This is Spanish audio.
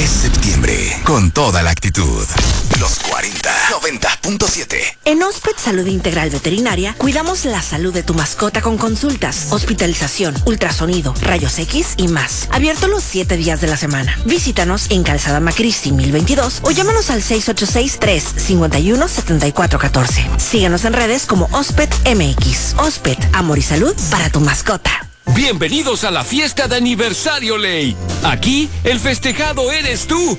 Es septiembre, con toda la actitud. Los 40, 90.7. En Ospet Salud Integral Veterinaria, cuidamos la salud de tu mascota con consultas, hospitalización, ultrasonido, rayos X y más. Abierto los 7 días de la semana. Visítanos en Calzada Macristi 1022 o llámanos al 686-351-7414. Síguenos en redes como Ospet MX. Ospet, amor y salud para tu mascota. Bienvenidos a la fiesta de aniversario Ley. Aquí, el festejado eres tú.